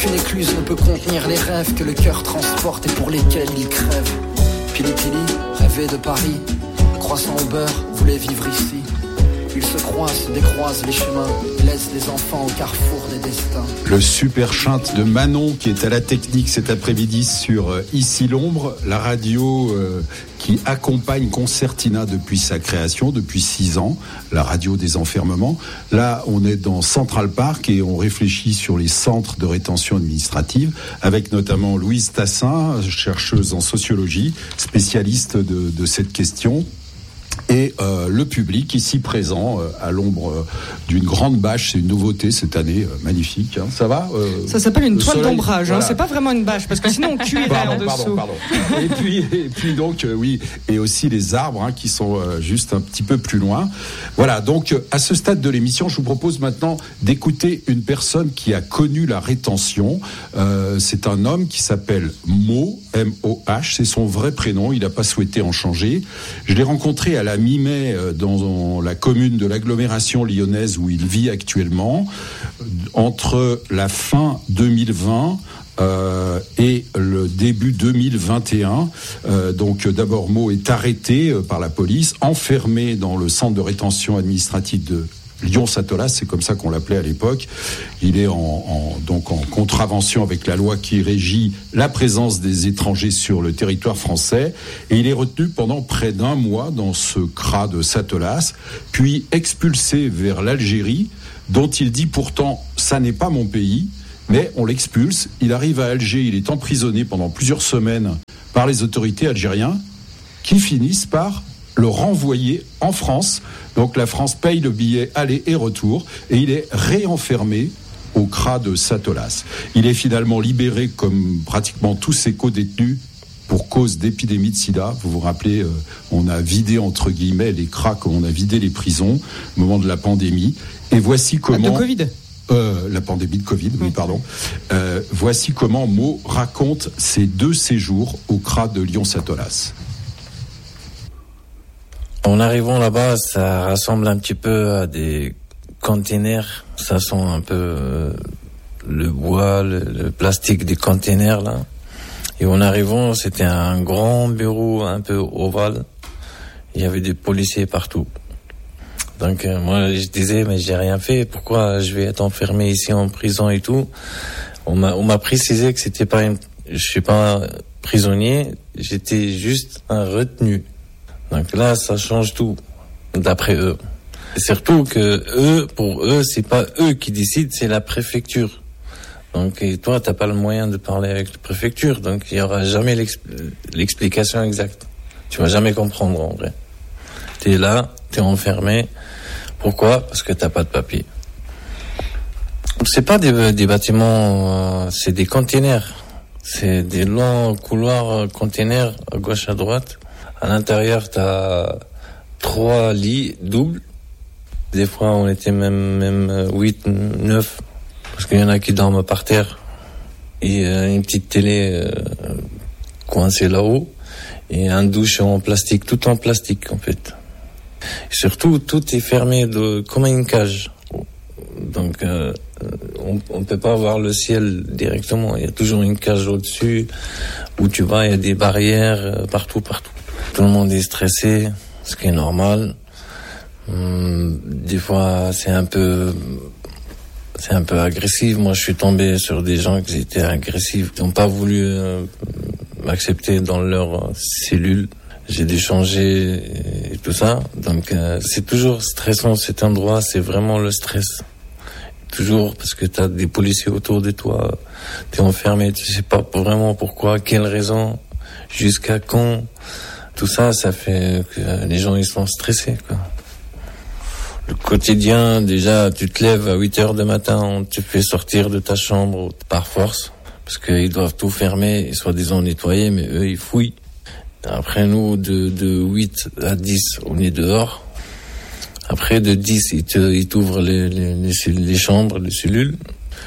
Aucune écluse ne peut contenir les rêves que le cœur transporte et pour lesquels il crève. Pili Pili rêvait de Paris, croissant au beurre, voulait vivre ici. Ils se croisent, décroisent les chemins, laissent les enfants au carrefour des destins. Le super chante de Manon qui est à la technique cet après-midi sur Ici l'ombre, la radio qui accompagne Concertina depuis sa création, depuis 6 ans, la radio des enfermements. Là, on est dans Central Park et on réfléchit sur les centres de rétention administrative avec notamment Louise Tassin, chercheuse en sociologie, spécialiste de cette question. Et le public ici présent à l'ombre d'une grande bâche, c'est une nouveauté cette année, magnifique. Hein. Ça va Ça s'appelle une toile soleil, d'ombrage. voilà. Hein. C'est pas vraiment une bâche parce que sinon on cuirait en dessous. Pardon. Et puis donc oui, et aussi les arbres hein, qui sont juste un petit peu plus loin. Voilà. Donc à ce stade de l'émission, je vous propose maintenant d'écouter une personne qui a connu la rétention. C'est un homme qui s'appelle Mo, M-O-H. C'est son vrai prénom. Il n'a pas souhaité en changer. Je l'ai rencontré à la mi-mai dans la commune de l'agglomération lyonnaise où il vit actuellement, entre la fin 2020 et le début 2021. Donc d'abord Mo est arrêté par la police, enfermé dans le centre de rétention administrative de Lyon-Satolas, c'est comme ça qu'on l'appelait à l'époque. Il est donc en contravention avec la loi qui régit la présence des étrangers sur le territoire français. Et il est retenu pendant près d'1 mois dans ce CRA de Satolas, puis expulsé vers l'Algérie, dont il dit pourtant « ça n'est pas mon pays ». Mais on l'expulse, il arrive à Alger, il est emprisonné pendant plusieurs semaines par les autorités algériennes qui finissent par le renvoyer en France. Donc la France paye le billet aller et retour et il est réenfermé au CRA de Satolas. Il est finalement libéré comme pratiquement tous ses co-détenus pour cause d'épidémie de sida. Vous vous rappelez, on a vidé entre guillemets les CRA comme on a vidé les prisons au moment de la pandémie. Et voici comment... De Covid. La pandémie de Covid, oui, pardon. Voici comment Mo raconte ses 2 séjours au CRA de Lyon-Satolas. En arrivant là-bas, ça ressemble un petit peu à des containers. Ça sent un peu le bois, le plastique des containers, là. Et en arrivant, c'était un grand bureau un peu ovale. Il y avait des policiers partout. Donc moi, je disais, mais j'ai rien fait. Pourquoi je vais être enfermé ici en prison et tout? On m'a précisé que c'était pas je suis pas un prisonnier, j'étais juste un retenu. Donc là, ça change tout, d'après eux. Et surtout que pour eux, c'est pas eux qui décident, c'est la préfecture. Donc, et toi, t'as pas le moyen de parler avec la préfecture, donc il y aura jamais l'explication exacte. Tu vas jamais comprendre, en vrai. T'es là, t'es enfermé. Pourquoi? Parce que t'as pas de papier. C'est pas des bâtiments, c'est des containers. C'est des longs couloirs containers à gauche, à droite. À l'intérieur, t'as 3 lits doubles. Des fois, on était même 8, 9. Parce qu'il y en a qui dorment par terre. Et une petite télé coincée là-haut. Et un douche en plastique, tout en plastique, en fait. Et surtout, tout est fermé comme une cage. Donc, on peut pas voir le ciel directement. Il y a toujours une cage au-dessus. Où tu vas, il y a des barrières partout. Tout le monde est stressé, ce qui est normal. Des fois, c'est un peu agressif. Moi, je suis tombé sur des gens qui étaient agressifs, qui n'ont pas voulu m'accepter dans leur cellule. J'ai dû changer et tout ça. Donc, c'est toujours stressant cet endroit. C'est vraiment le stress. Toujours parce que t'as des policiers autour de toi. T'es enfermé. Tu sais pas vraiment pourquoi, quelle raison, jusqu'à quand. Tout ça, ça fait que les gens, ils sont stressés, quoi. Le quotidien, déjà, tu te lèves à 8h du matin, on te fait sortir de ta chambre par force, parce qu'ils doivent tout fermer et soi-disant nettoyer, mais eux, ils fouillent. Après, nous, de 8 à 10, on est dehors. Après, de 10, ils t'ouvrent les chambres, les cellules.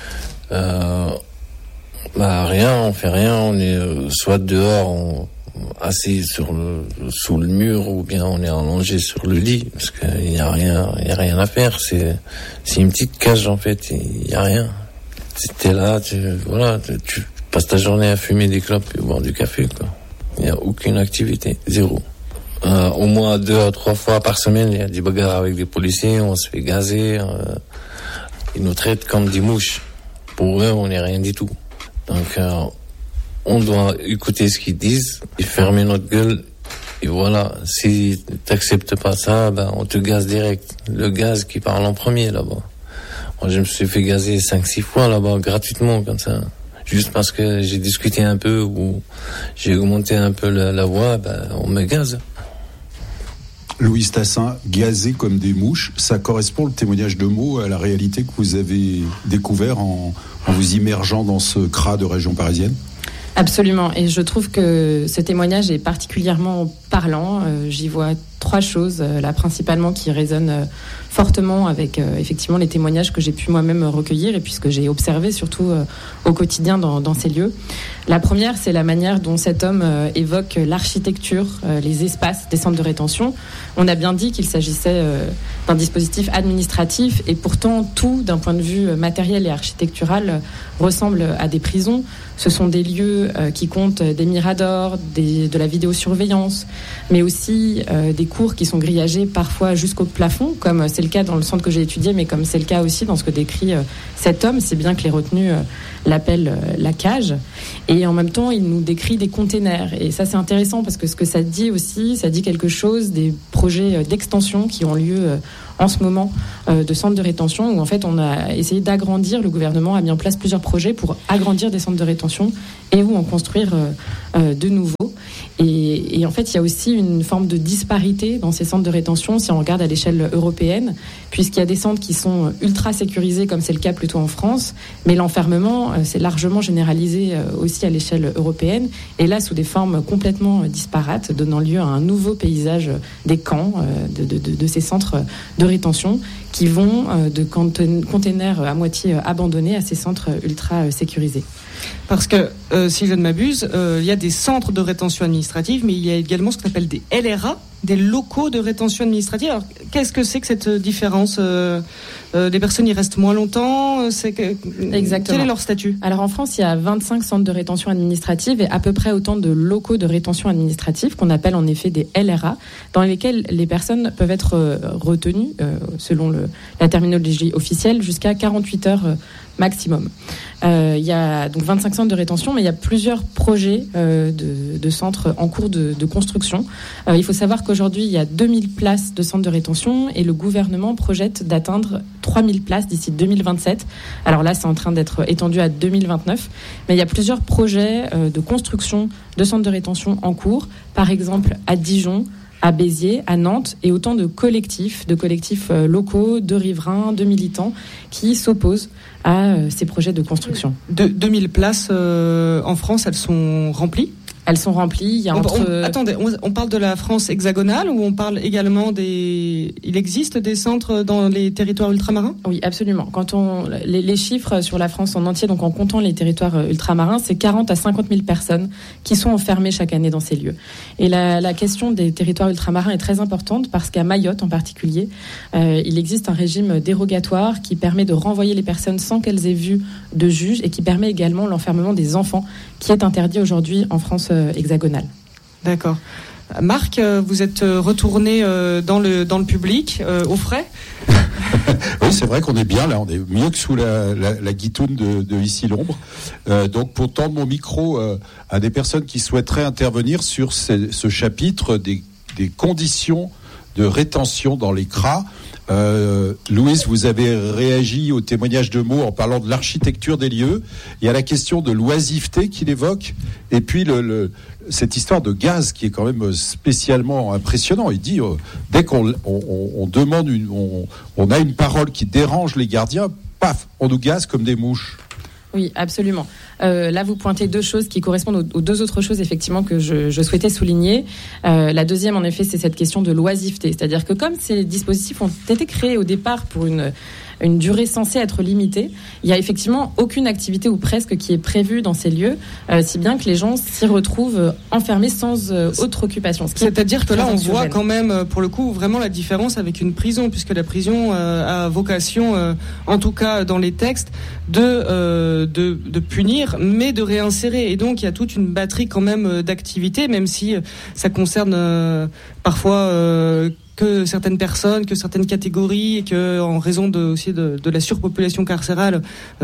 Rien, on fait rien, on est soit dehors, assis sous le mur, ou bien on est allongé sur le lit, parce qu'il y a rien à faire. C'est une petite cage, en fait, il y a rien. t'es là, tu passes ta journée à fumer des clopes et boire du café, quoi. Il n'y a aucune activité, zéro. Au moins 2 à 3 fois par semaine, il y a des bagarres avec des policiers, on se fait gazer, ils nous traitent comme des mouches. Pour eux, on n'est rien du tout. Donc, on doit écouter ce qu'ils disent et fermer notre gueule. Et voilà, si t'acceptes pas ça, on te gaze direct. Le gaz qui parle en premier là-bas. Moi, je me suis fait gazer 5-6 fois là-bas, gratuitement, comme ça. Juste parce que j'ai discuté un peu ou j'ai augmenté un peu la voix, on me gaze. Louise Tassin, gazé comme des mouches, ça correspond, le témoignage de mots, à la réalité que vous avez découvert en vous immergeant dans ce CRA de région parisienne? Absolument, et je trouve que ce témoignage est particulièrement parlant. J'y vois 3 choses, là principalement qui résonnent fortement avec effectivement les témoignages que j'ai pu moi-même recueillir et puis ce que j'ai observé surtout au quotidien dans ces lieux. La première, c'est la manière dont cet homme évoque l'architecture, les espaces des centres de rétention. On a bien dit qu'il s'agissait d'un dispositif administratif et pourtant tout, d'un point de vue matériel et architectural, ressemble à des prisons. Ce sont des lieux qui comptent des miradors, de la vidéosurveillance, mais aussi des cours qui sont grillagés parfois jusqu'au plafond, comme c'est le cas dans le centre que j'ai étudié, mais comme c'est le cas aussi dans ce que décrit cet homme, c'est bien que les retenus l'appellent la cage. Et en même temps, il nous décrit des containers. Et ça, c'est intéressant parce que ce que ça dit aussi, ça dit quelque chose des projets d'extension qui ont lieu en ce moment de centres de rétention où en fait on a essayé d'agrandir, le gouvernement a mis en place plusieurs projets pour agrandir des centres de rétention et ou en construire de nouveaux. Et en fait, il y a aussi une forme de disparité dans ces centres de rétention si on regarde à l'échelle européenne, puisqu'il y a des centres qui sont ultra sécurisés, comme c'est le cas plutôt en France, mais l'enfermement, c'est largement généralisé aussi à l'échelle européenne, et là sous des formes complètement disparates, donnant lieu à un nouveau paysage des camps, de ces centres de rétention, qui vont de containers à moitié abandonnés à ces centres ultra sécurisés. Parce que, si je ne m'abuse, il y a des centres de rétention administrative, mais il y a également ce qu'on appelle des LRA, des locaux de rétention administrative. Alors, qu'est-ce que c'est que cette différence ? Les personnes y restent moins longtemps Exactement. Quel est leur statut ? Alors, en France, il y a 25 centres de rétention administrative et à peu près autant de locaux de rétention administrative qu'on appelle en effet des LRA, dans lesquels les personnes peuvent être retenues, selon la terminologie officielle, jusqu'à 48 heures maximum. Il y a donc 25 centres de rétention, mais il y a plusieurs projets de centres en cours de construction. Il faut savoir qu'aujourd'hui, il y a 2000 places de centres de rétention et le gouvernement projette d'atteindre 3000 places d'ici 2027. Alors là, c'est en train d'être étendu à 2029. Mais il y a plusieurs projets de construction de centres de rétention en cours. Par exemple, à Dijon, à Béziers, à Nantes, et autant de collectifs locaux, de riverains, de militants qui s'opposent à ces projets de construction. 2000 places en France, elles sont remplies ? Elles sont remplies. Il y a Attendez, on parle de la France hexagonale ou on parle également Il existe des centres dans les territoires ultramarins ? Oui, absolument. Quand les chiffres sur la France en entier, donc en comptant les territoires ultramarins, c'est 40 à 50 000 personnes qui sont enfermées chaque année dans ces lieux. Et la question des territoires ultramarins est très importante parce qu'à Mayotte en particulier, il existe un régime dérogatoire qui permet de renvoyer les personnes sans qu'elles aient vu de juge et qui permet également l'enfermement des enfants qui est interdit aujourd'hui en France hexagonale. D'accord. Marc, vous êtes retourné dans le public, au frais. Oui, c'est vrai qu'on est bien là, on est mieux que sous la guitoune de Ici l'ombre. Donc pour tendre mon micro à des personnes qui souhaiteraient intervenir sur ce chapitre des conditions de rétention dans les CRA. Louise, vous avez réagi au témoignage de mots en parlant de l'architecture des lieux. Il y a la question de l'oisiveté qu'il évoque, et puis cette histoire de gaz qui est quand même spécialement impressionnant. Il dit dès qu'on demande on a une parole qui dérange les gardiens, paf, on nous gaze comme des mouches. Oui, absolument. Là, vous pointez 2 choses qui correspondent aux 2 autres choses, effectivement, que je souhaitais souligner. La deuxième, en effet, c'est cette question de l'oisiveté. C'est-à-dire que comme ces dispositifs ont été créés au départ pour une une durée censée être limitée. Il y a effectivement aucune activité ou presque qui est prévue dans ces lieux, si bien que les gens s'y retrouvent enfermés sans autre occupation. C'est-à-dire que là, on voit quand même, pour le coup, vraiment la différence avec une prison, puisque la prison a vocation, en tout cas dans les textes, de punir, mais de réinsérer. Et donc, il y a toute une batterie quand même d'activités, même si ça concerne parfois que certaines personnes, que certaines catégories, et que en raison aussi de la surpopulation carcérale,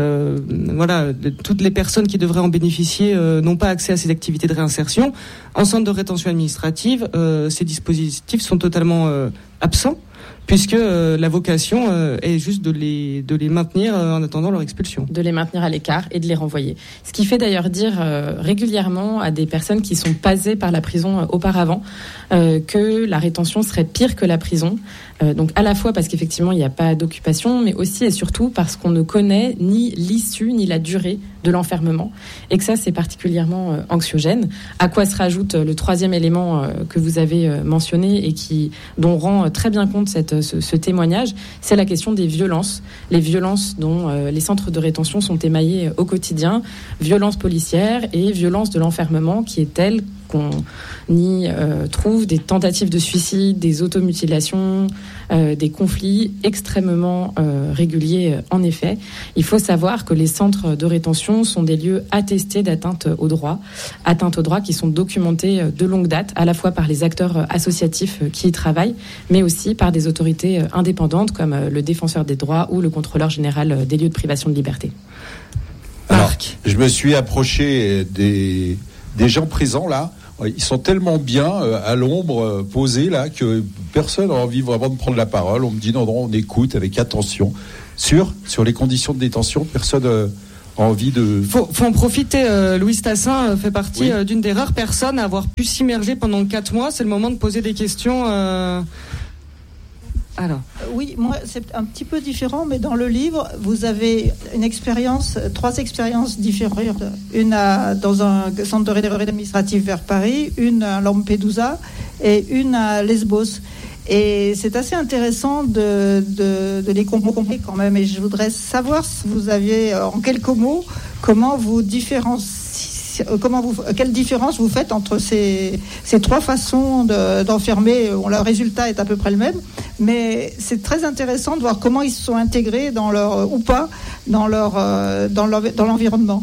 toutes les personnes qui devraient en bénéficier n'ont pas accès à ces activités de réinsertion. En centre de rétention administrative, ces dispositifs sont totalement absents, puisque la vocation est juste de les maintenir en attendant leur expulsion. De les maintenir à l'écart et de les renvoyer. Ce qui fait d'ailleurs dire régulièrement à des personnes qui sont passées par la prison auparavant que la rétention serait pire que la prison. Donc à la fois parce qu'effectivement il n'y a pas d'occupation, mais aussi et surtout parce qu'on ne connaît ni l'issue ni la durée de l'enfermement, et que ça c'est particulièrement anxiogène. À quoi se rajoute le troisième élément que vous avez mentionné et dont rend très bien compte ce témoignage, c'est la question des violences. Les violences dont les centres de rétention sont émaillés au quotidien, violences policières et violences de l'enfermement qui est telle qu'on y trouve des tentatives de suicide, des automutilations, des conflits extrêmement réguliers en effet. Il faut savoir que les centres de rétention sont des lieux attestés d'atteinte aux droits qui sont documentés de longue date, à la fois par les acteurs associatifs qui y travaillent, mais aussi par des autorités indépendantes comme le défenseur des droits ou le contrôleur général des lieux de privation de liberté. Alors, je me suis approché des gens présents là. Ils sont tellement bien à l'ombre, posés là, que personne n'a envie vraiment de prendre la parole. On me dit non, on écoute avec attention. Sur les conditions de détention, personne a envie de... Faut en profiter. Louise Tassin fait partie d'une des rares personnes à avoir pu s'immerger pendant 4 mois. C'est le moment de poser des questions. Alors. Oui, moi c'est un petit peu différent, mais dans le livre, vous avez 3 expériences différentes. Une dans un centre de rétention administrative vers Paris, une à Lampedusa et une à Lesbos. Et c'est assez intéressant de les comparer quand même. Et je voudrais savoir si vous aviez, en quelques mots, quelle différence vous faites entre ces 3 façons d'enfermer. Le résultat est à peu près le même, mais c'est très intéressant de voir comment ils se sont intégrés dans l'environnement.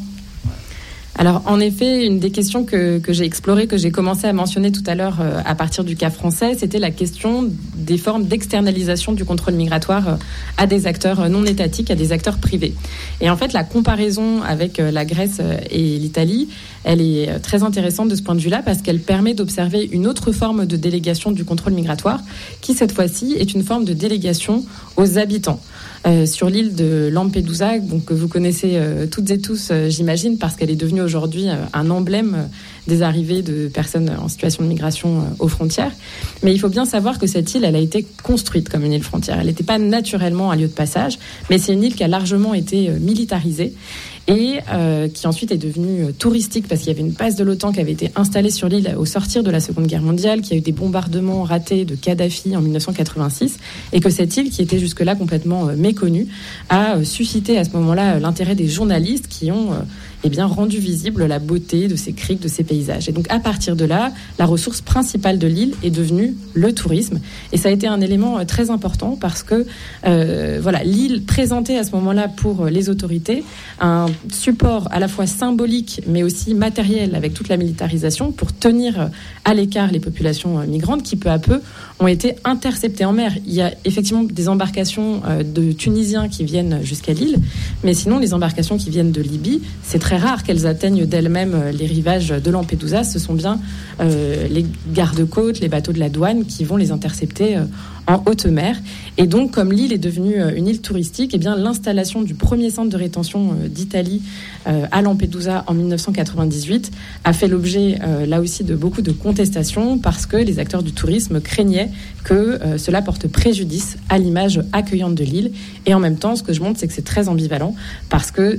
Alors, en effet, une des questions que j'ai explorées, que j'ai commencé à mentionner tout à l'heure à partir du cas français, c'était la question des formes d'externalisation du contrôle migratoire à des acteurs non étatiques, à des acteurs privés. Et en fait, la comparaison avec la Grèce et l'Italie, elle est très intéressante de ce point de vue-là parce qu'elle permet d'observer une autre forme de délégation du contrôle migratoire qui, cette fois-ci, est une forme de délégation aux habitants. Sur l'île de Lampedusa, donc, que vous connaissez toutes et tous, j'imagine, parce qu'elle est devenue aujourd'hui un emblème des arrivées de personnes en situation de migration aux frontières. Mais il faut bien savoir que cette île, elle a été construite comme une île frontière. Elle n'était pas naturellement un lieu de passage, mais c'est une île qui a largement été militarisée et qui ensuite est devenue touristique parce qu'il y avait une base de l'OTAN qui avait été installée sur l'île au sortir de la Seconde Guerre mondiale, qu'il y a eu des bombardements ratés de Kadhafi en 1986 et que cette île, qui était jusque-là complètement méconnue, a suscité à ce moment-là l'intérêt des journalistes qui ont rendu visible la beauté de ces criques, de ces paysages. Et donc à partir de là, la ressource principale de l'île est devenue le tourisme. Et ça a été un élément très important parce que l'île présentait à ce moment-là pour les autorités un support à la fois symbolique mais aussi matériel avec toute la militarisation pour tenir à l'écart les populations migrantes qui peu à peu ont été interceptées en mer. Il y a effectivement des embarcations de Tunisiens qui viennent jusqu'à l'île, mais sinon les embarcations qui viennent de Libye, c'est très rare qu'elles atteignent d'elles-mêmes les rivages de Lampedusa. Ce sont bien les gardes-côtes, les bateaux de la douane qui vont les intercepter en haute mer. Et donc, comme l'île est devenue une île touristique, l'installation du premier centre de rétention d'Italie à Lampedusa en 1998 a fait l'objet, là aussi, de beaucoup de contestations parce que les acteurs du tourisme craignaient que cela porte préjudice à l'image accueillante de l'île. Et en même temps, ce que je montre, c'est que c'est très ambivalent parce que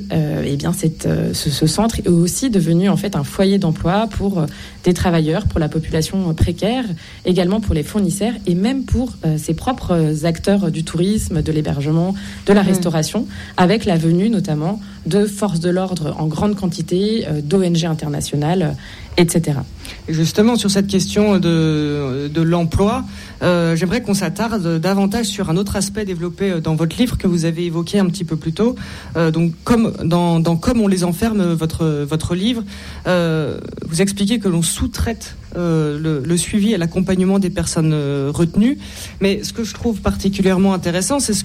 ce centre est aussi devenu en fait un foyer d'emploi pour des travailleurs, pour la population précaire, également pour les fournisseurs et même pour ses propres acteurs du tourisme, de l'hébergement, de la restauration, avec la venue notamment de forces de l'ordre en grande quantité, d'ONG internationales, etc. Et justement, sur cette question de l'emploi, j'aimerais qu'on s'attarde davantage sur un autre aspect développé dans votre livre que vous avez évoqué un petit peu plus tôt. Donc, comme on les enferme, votre livre, vous expliquez que l'on sous-traite le suivi et l'accompagnement des personnes retenues. Mais ce que je trouve particulièrement intéressant, c'est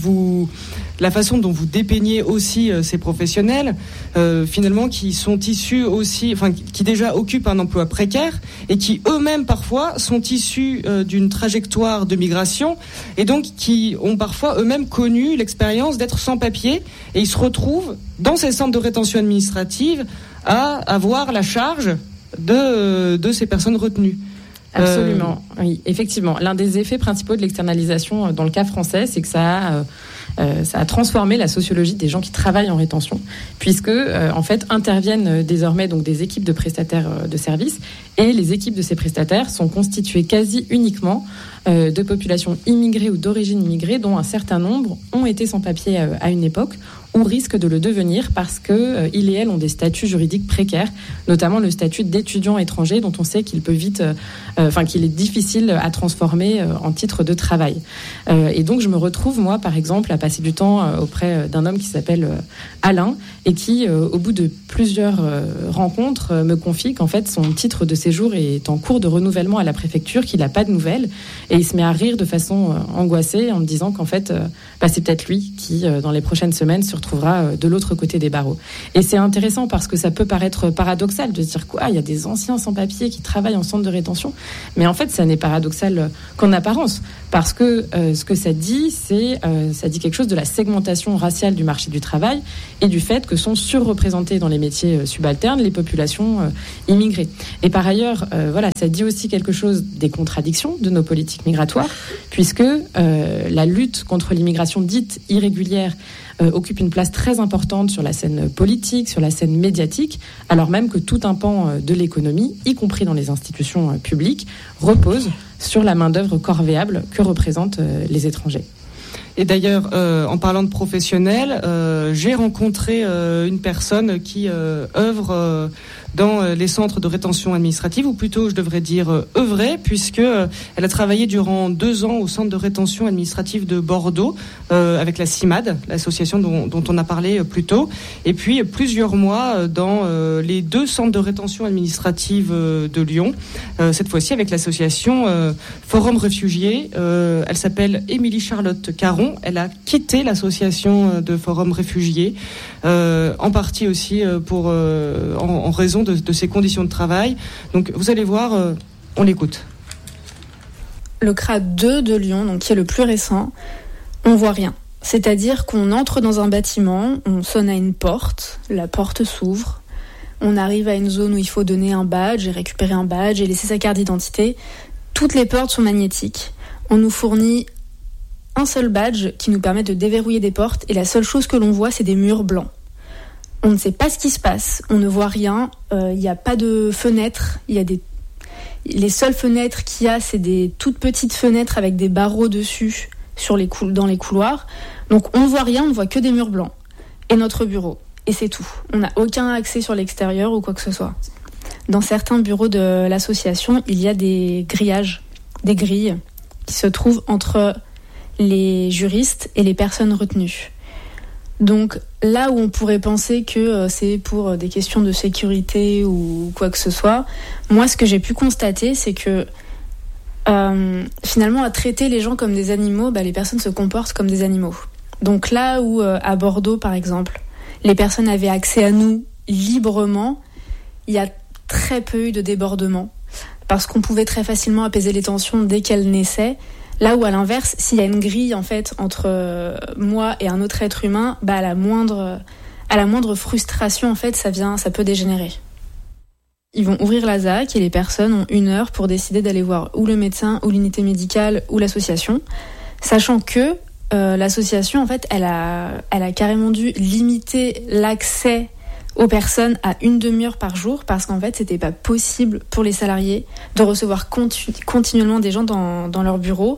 la façon dont vous dépeignez aussi ces professionnels, finalement, qui sont issus aussi, qui déjà occupent un emploi précaire et qui eux-mêmes parfois sont issus d'une trajectoire de migration et donc qui ont parfois eux-mêmes connu l'expérience d'être sans papier, et ils se retrouvent dans ces centres de rétention administrative à avoir la charge de ces personnes retenues. Absolument, oui, effectivement. L'un des effets principaux de l'externalisation dans le cas français, c'est que ça a transformé la sociologie des gens qui travaillent en rétention, puisque en fait interviennent désormais donc des équipes de prestataires de services, et les équipes de ces prestataires sont constituées quasi uniquement de populations immigrées ou d'origine immigrée, dont un certain nombre ont été sans papier à une époque ou risquent de le devenir parce que ils et elles ont des statuts juridiques précaires, notamment le statut d'étudiant étranger, dont on sait qu'il peut vite, qu'il est difficile à transformer en titre de travail. Et donc je me retrouve moi, par exemple, à passer du temps auprès d'un homme qui s'appelle Alain et qui, au bout de plusieurs rencontres, me confie qu'en fait son titre de séjour est en cours de renouvellement à la préfecture, qu'il n'a pas de nouvelles, et il se met à rire de façon angoissée en me disant qu'en fait, c'est peut-être lui qui, dans les prochaines semaines, se retrouvera de l'autre côté des barreaux. Et c'est intéressant parce que ça peut paraître paradoxal de se dire quoi, il y a des anciens sans-papiers qui travaillent en centre de rétention, mais en fait ça n'est paradoxal qu'en apparence, parce que ce que ça dit, ça dit quelque chose de la segmentation raciale du marché du travail et du fait que sont surreprésentées dans les métiers subalternes les populations immigrées. Et par ailleurs, ça dit aussi quelque chose des contradictions de nos politiques migratoires, puisque la lutte contre l'immigration dite irrégulière occupe une place très importante sur la scène politique, sur la scène médiatique, alors même que tout un pan de l'économie, y compris dans les institutions publiques, repose sur la main-d'œuvre corvéable que représentent les étrangers. Et d'ailleurs, en parlant de professionnels, j'ai rencontré une personne qui œuvre dans les centres de rétention administrative, ou plutôt, je devrais dire, œuvrait, puisque elle a travaillé durant 2 ans au centre de rétention administrative de Bordeaux, avec la CIMAD, l'association dont on a parlé plus tôt, et puis plusieurs mois dans les 2 centres de rétention administrative de Lyon, cette fois-ci avec l'association Forum Réfugiés. Elle s'appelle Émilie Charlotte Caron. Elle a quitté l'association de Forum Réfugiés, en partie aussi en raison de ses conditions de travail. Donc vous allez voir, on l'écoute. Le CRA 2 de Lyon, donc, qui est le plus récent, on voit rien. C'est-à-dire qu'on entre dans un bâtiment, on sonne à une porte, la porte s'ouvre, on arrive à une zone où il faut donner un badge et récupérer un badge et laisser sa carte d'identité. Toutes les portes sont magnétiques. On nous fournit un seul badge qui nous permet de déverrouiller des portes, et la seule chose que l'on voit, c'est des murs blancs. On ne sait pas ce qui se passe, on ne voit rien, il n'y a pas de fenêtres, les seules fenêtres qu'il y a, c'est des toutes petites fenêtres avec des barreaux dessus dans les couloirs. Donc on ne voit rien, on ne voit que des murs blancs et notre bureau, et c'est tout. On n'a aucun accès sur l'extérieur ou quoi que ce soit. Dans certains bureaux de l'association, il y a des grillages, des grilles qui se trouvent entre les juristes et les personnes retenues. Donc là où on pourrait penser que c'est pour des questions de sécurité ou quoi que ce soit, moi ce que j'ai pu constater, c'est que finalement à traiter les gens comme des animaux, les personnes se comportent comme des animaux. Donc là où à Bordeaux par exemple, les personnes avaient accès à nous librement, il y a très peu eu de débordements parce qu'on pouvait très facilement apaiser les tensions dès qu'elles naissaient. Là où à l'inverse, s'il y a une grille en fait entre moi et un autre être humain, à la moindre frustration en fait, ça peut dégénérer. Ils vont ouvrir la ZAC et les personnes ont 1 heure pour décider d'aller voir ou le médecin ou l'unité médicale ou l'association, sachant que l'association en fait, elle a carrément dû limiter l'accès aux personnes à 1 demi-heure par jour, parce qu'en fait c'était pas possible pour les salariés de recevoir continuellement des gens dans leur bureau,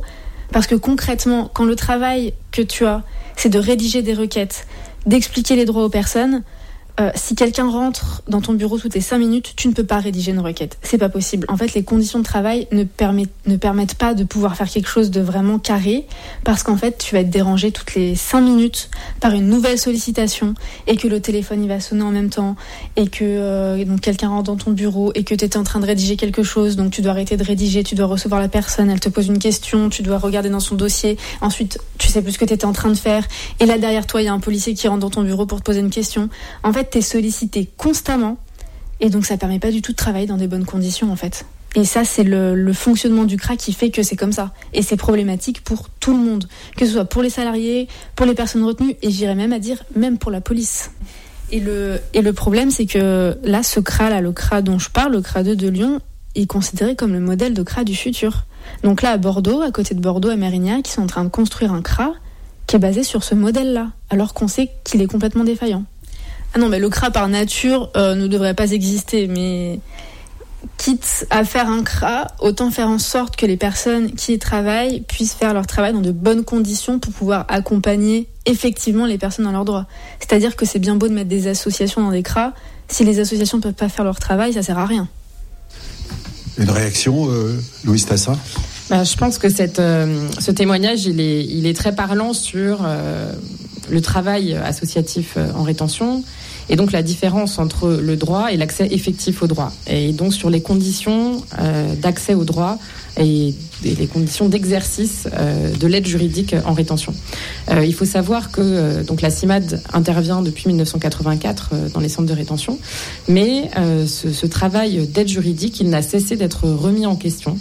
Parce que concrètement, quand le travail que tu as, c'est de rédiger des requêtes, d'expliquer les droits aux personnes, si quelqu'un rentre dans ton bureau toutes les 5 minutes, tu ne peux pas rédiger une requête. C'est pas possible. En fait, les conditions de travail ne permettent pas de pouvoir faire quelque chose de vraiment carré, parce qu'en fait, tu vas être dérangé toutes les 5 minutes par une nouvelle sollicitation, et que le téléphone il va sonner en même temps, et que donc quelqu'un rentre dans ton bureau, et que tu étais en train de rédiger quelque chose, donc tu dois arrêter de rédiger, tu dois recevoir la personne, elle te pose une question, tu dois regarder dans son dossier, ensuite tu sais plus ce que tu étais en train de faire, et là derrière toi, il y a un policier qui rentre dans ton bureau pour te poser une question. En fait, t'es sollicité constamment, et donc ça permet pas du tout de travailler dans des bonnes conditions en fait. Et ça, c'est le fonctionnement du CRA qui fait que c'est comme ça. Et c'est problématique pour tout le monde, que ce soit pour les salariés, pour les personnes retenues, et j'irais même à dire même pour la police. Et le problème, c'est que là, ce CRA là, le CRA dont je parle, le CRA 2 de Lyon, est considéré comme le modèle de CRA du futur. Donc là, à Bordeaux, à côté de Bordeaux, à Mérignac, ils sont en train de construire un CRA qui est basé sur ce modèle-là, alors qu'on sait qu'il est complètement défaillant. Ah non, mais le CRA par nature ne devrait pas exister, mais quitte à faire un CRA, autant faire en sorte que les personnes qui y travaillent puissent faire leur travail dans de bonnes conditions pour pouvoir accompagner effectivement les personnes dans leurs droits. C'est-à-dire que c'est bien beau de mettre des associations dans des CRA, si les associations ne peuvent pas faire leur travail, ça sert à rien. Une réaction, Louise Tassin ? Je pense que ce témoignage, il est très parlant sur le travail associatif en rétention, et donc la différence entre le droit et l'accès effectif au droit, et donc sur les conditions d'accès au droit et les conditions d'exercice de l'aide juridique en rétention. Il faut savoir que donc la CIMAD intervient depuis 1984 dans les centres de rétention, mais ce travail d'aide juridique, il n'a cessé d'être remis en question.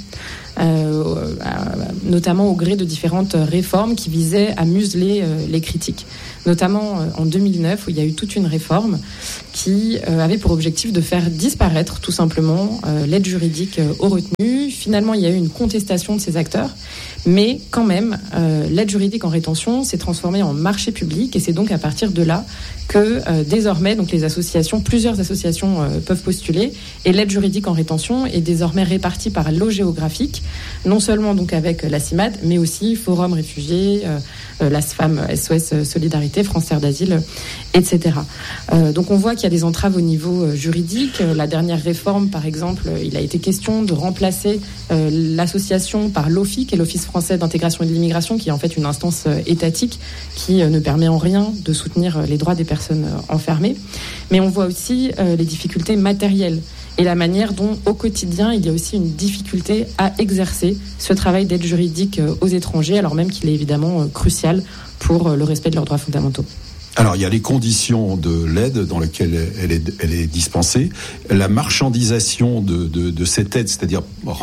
Notamment au gré de différentes réformes qui visaient à museler les critiques. Notamment en 2009, où il y a eu toute une réforme qui avait pour objectif de faire disparaître tout simplement l'aide juridique aux retenus. Finalement, il y a eu une contestation de ces acteurs, mais quand même, l'aide juridique en rétention s'est transformée en marché public, et c'est donc à partir de là que désormais, donc plusieurs associations peuvent postuler, et l'aide juridique en rétention est désormais répartie par lot géographique, non seulement donc avec la CIMAD, mais aussi Forum Réfugiés, l'ASFAM, SOS Solidarité, France Terre d'Asile, etc. Donc on voit qu'il y a des entraves au niveau juridique. La dernière réforme, par exemple, il a été question de remplacer l'association par l'OFIC, qui est l'Office français d'intégration et de l'immigration, qui est en fait une instance étatique qui ne permet en rien de soutenir les droits des personnes enfermées. Mais on voit aussi les difficultés matérielles et la manière dont, au quotidien, il y a aussi une difficulté à exercer ce travail d'aide juridique aux étrangers, alors même qu'il est évidemment crucial pour le respect de leurs droits fondamentaux. Alors, il y a les conditions de l'aide dans lesquelles elle est dispensée, la marchandisation de cette aide, c'est-à-dire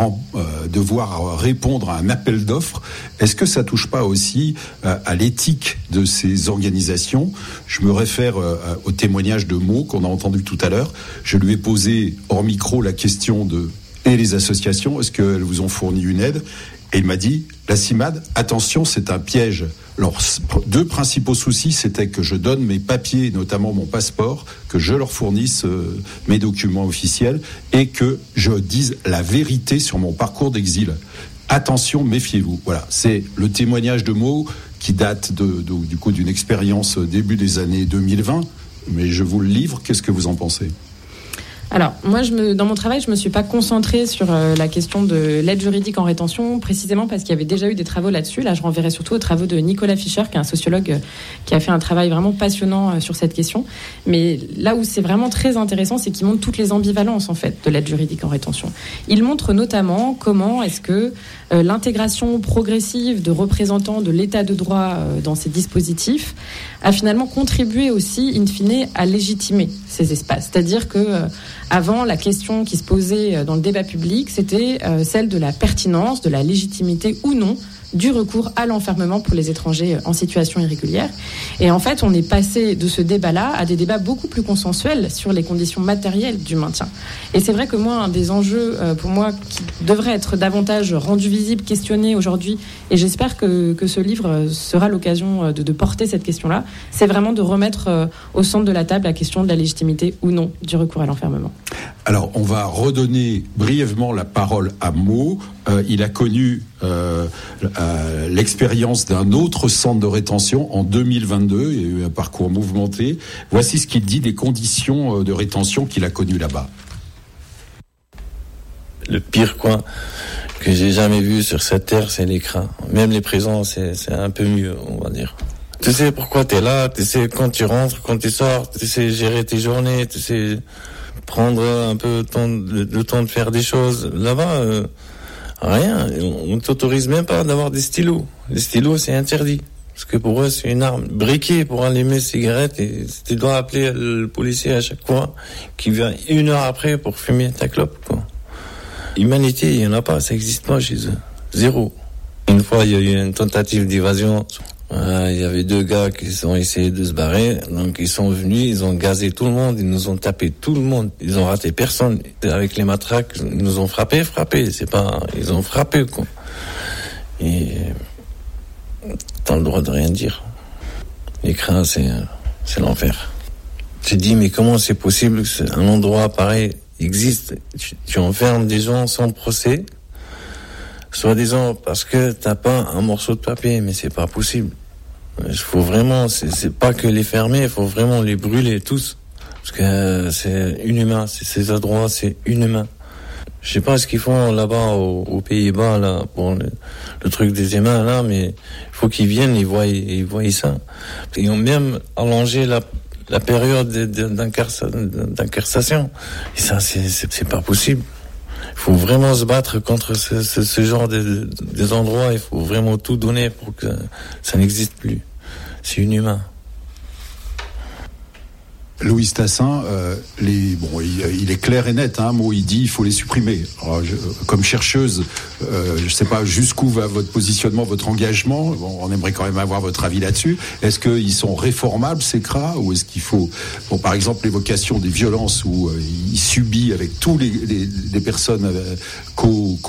devoir répondre à un appel d'offres. Est-ce que ça touche pas aussi à l'éthique de ces organisations ? Je me réfère au témoignage de Maud qu'on a entendu tout à l'heure. Je lui ai posé hors micro la question et les associations, est-ce qu'elles vous ont fourni une aide ? Et il m'a dit, la CIMAD, attention, c'est un piège. Leurs 2 principaux soucis, c'était que je donne mes papiers, notamment mon passeport, que je leur fournisse mes documents officiels, et que je dise la vérité sur mon parcours d'exil. Attention, méfiez-vous. Voilà, c'est le témoignage de Maud qui date du coup d'une expérience début des années 2020. Mais je vous le livre, qu'est-ce que vous en pensez ? Alors, moi, dans mon travail, je me suis pas concentrée sur la question de l'aide juridique en rétention, précisément parce qu'il y avait déjà eu des travaux là-dessus. Là, je renverrai surtout aux travaux de Nicolas Fischer, qui est un sociologue qui a fait un travail vraiment passionnant sur cette question. Mais là où c'est vraiment très intéressant, c'est qu'il montre toutes les ambivalences, en fait, de l'aide juridique en rétention. Il montre notamment comment est-ce que l'intégration progressive de représentants de l'état de droit dans ces dispositifs a finalement contribué aussi, in fine, à légitimer ces espaces. C'est-à-dire que avant, la question qui se posait dans le débat public, c'était celle de la pertinence, de la légitimité ou non du recours à l'enfermement pour les étrangers en situation irrégulière. Et en fait, on est passé de ce débat-là à des débats beaucoup plus consensuels sur les conditions matérielles du maintien. Et c'est vrai que moi, un des enjeux, pour moi, qui devrait être davantage rendu visible, questionné aujourd'hui, et j'espère que ce livre sera l'occasion de porter cette question-là, c'est vraiment de remettre au centre de la table la question de la légitimité ou non du recours à l'enfermement. Alors, on va redonner brièvement la parole à Mo. Il a connu l'expérience d'un autre centre de rétention en 2022. Il y a eu un parcours mouvementé. Voici ce qu'il dit des conditions de rétention qu'il a connues là-bas. Le pire coin que j'ai jamais vu sur cette terre, c'est l'écran. Même les prisons, c'est un peu mieux, on va dire. Tu sais pourquoi t'es là, tu sais quand tu rentres, quand tu sors, tu sais gérer tes journées, tu sais prendre un peu le temps de faire des choses. Là-bas, rien. On t'autorise même pas d'avoir des stylos. Les stylos, c'est interdit. Parce que pour eux, c'est une arme. Briquet pour allumer cigarette, et tu dois appeler le policier à chaque fois, qui vient 1 heure après pour fumer ta clope, quoi. Humanité, il y en a pas, ça existe pas chez eux. Zéro. Une fois, il y a eu une tentative d'évasion. Il y avait 2 gars qui ont essayé de se barrer, donc ils sont venus, ils ont gazé tout le monde, ils nous ont tapé tout le monde, ils ont raté personne. Avec les matraques, ils nous ont frappé, c'est pas, ils ont frappé, quoi. Et t'as le droit de rien dire. L'écran, c'est l'enfer. Tu te dis, mais comment c'est possible qu'un endroit pareil existe? Tu enfermes des gens sans procès, soi-disant parce que t'as pas un morceau de papier, mais c'est pas possible. Il faut vraiment, c'est pas que les fermer, il faut vraiment les brûler tous, parce que c'est inhumain, ces endroits, c'est inhumain. Je sais pas ce qu'ils font là-bas aux Pays-Bas là pour le truc des humains là, mais il faut qu'ils viennent, ils voient ça. Ils ont même allongé la période d'incarcération. Et ça, c'est pas possible. Il faut vraiment se battre contre ce genre des endroits. Il faut vraiment tout donner pour que ça n'existe plus. C'est inhumain. Louise Tassin, il est clair et net, Mo, il dit il faut les supprimer. Alors, comme chercheuse, je ne sais pas jusqu'où va votre positionnement, votre engagement. Bon, on aimerait quand même avoir votre avis là-dessus. Est-ce qu'ils sont réformables, ces CRA, ou est-ce qu'il faut, par exemple, l'évocation des violences où il subit avec tous les personnes